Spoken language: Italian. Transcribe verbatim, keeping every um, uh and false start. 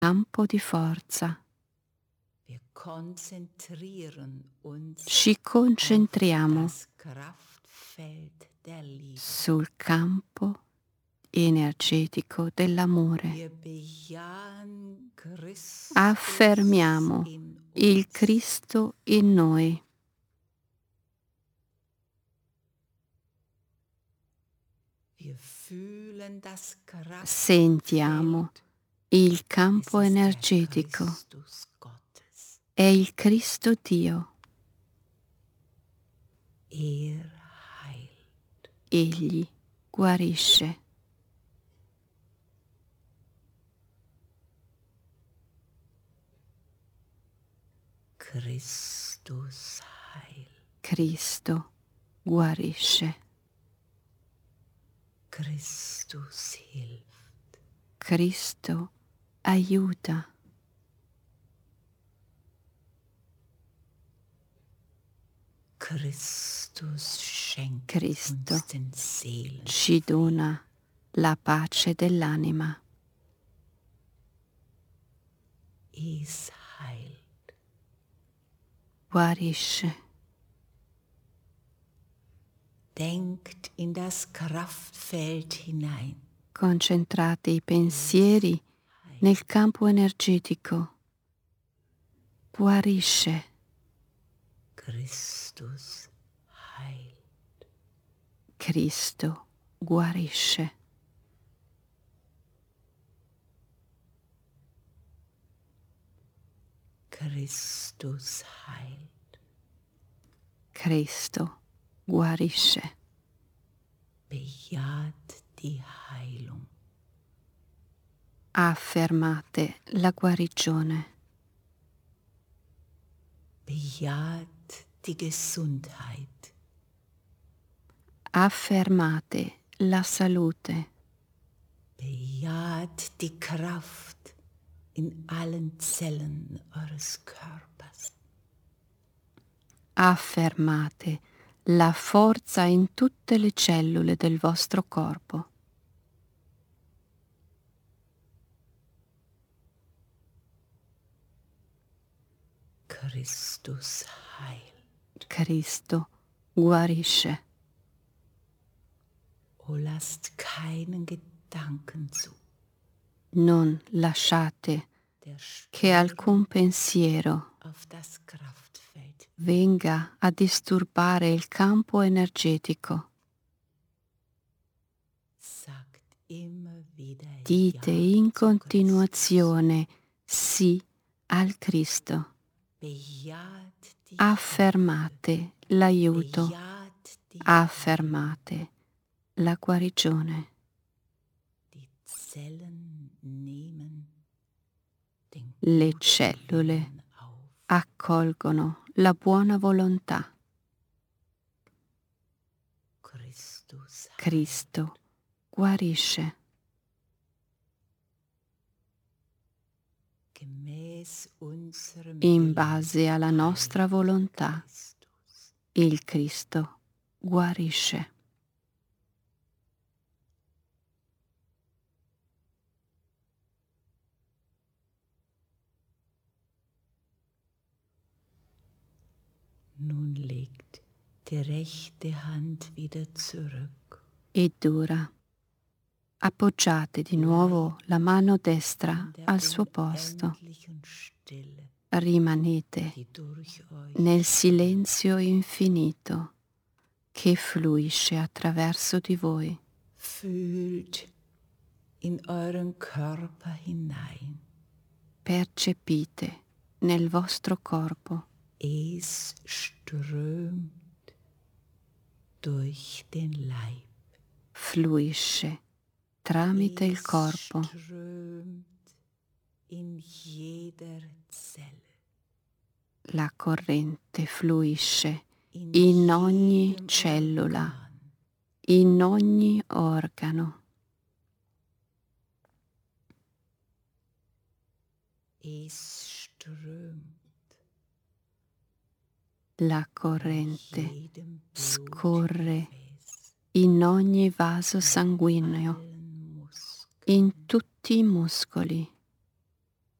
campo di forza. Wir konzentrieren uns Ci auf concentriamo das Kraftfeld der Liebe. sul campo energetico dell'amore. Wir bejahen Christus Affermiamo in il uns. Cristo in noi. Wir fühlen das Kraftfeld Sentiamo il campo Es ist der energetico. Christus Gottes. È il Cristo Dio. Er heilt. Egli guarisce. Christus heilt. Cristo guarisce. Christus hilft. Cristo aiuta. Christus schenkt Cristo uns den Seelen. ci dona la pace dell'anima. Es heilt. Guarisce. Denkt in das Kraftfeld hinein. Concentrate i pensieri nel campo energetico. Guarisce. Christus heilt. Cristo guarisce. Christus heilt. Cristo guarisce. Bejaht die Heilung. Affermate la guarigione. Bejaht die Gesundheit. Affermate la salute. Bejaht die Kraft in allen Zellen eures Körpers. Affermate la forza in tutte le cellule del vostro corpo. Christus heilt. Cristo guarisce. O lasst keinen Gedanken zu, Non lasciate der che alcun pensiero auf das Kraftfeld. venga a disturbare il campo energetico. Sagt immer wieder Dite Ja in zu continuazione sì al Cristo. Christus. Bejaht die Affermate l'aiuto. Bejaht die Affermate la guarigione. Die Zellen nehmen den Le guten cellule Willen auf. accolgono la buona volontà. Christus heilt. Cristo guarisce. Gemäß unserem In Willen base alla nostra heilt volontà, Christus. il Cristo guarisce. Nun legt die rechte Hand wieder zurück. Ed ora appoggiate di nuovo la mano destra in der al suo posto. unendlichen Stille, Rimanete die durch euch nel silenzio infinito che fluisce attraverso di voi. fühlt in euren Körper hinein. Percepite nel vostro corpo. Es strömt durch den Leib. Fluisce tramite il Es corpo. strömt in jeder Zelle. La corrente fluisce In, in ogni jedem cellula, Organ. in ogni organo. Es strömt La in corrente jedem scorre Blutgefäß, in ogni vaso sanguigno, allen Muskeln. in tutti i muscoli.